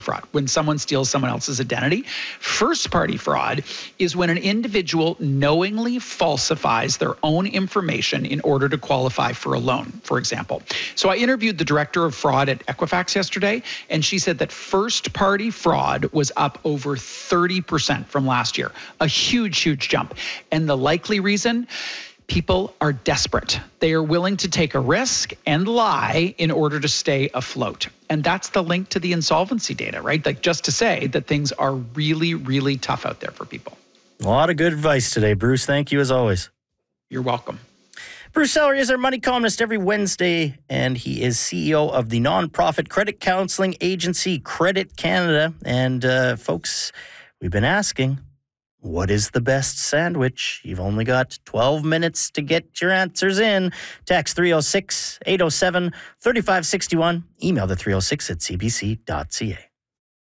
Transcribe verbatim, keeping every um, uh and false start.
fraud, when someone steals someone else's identity. First-party fraud is when an individual knowingly falsifies their own information in order to qualify for a loan, for example. So I interviewed the director of fraud at Equifax yesterday, and she said that first-party fraud was up over thirty percent from last year, a huge, huge jump. And the likely reason? People are desperate. They are willing to take a risk and lie in order to stay afloat. And that's the link to the insolvency data, right? Like, just to say that things are really, really tough out there for people. A lot of good advice today, Bruce. Thank you as always. You're welcome. Bruce Seller is our money columnist every Wednesday, and he is C E O of the nonprofit credit counseling agency Credit Canada. And uh, folks, we've been asking, what is the best sandwich? You've only got twelve minutes to get your answers in. Text three oh six, eight oh seven, three five six one. Email the three oh six at c b c dot c a.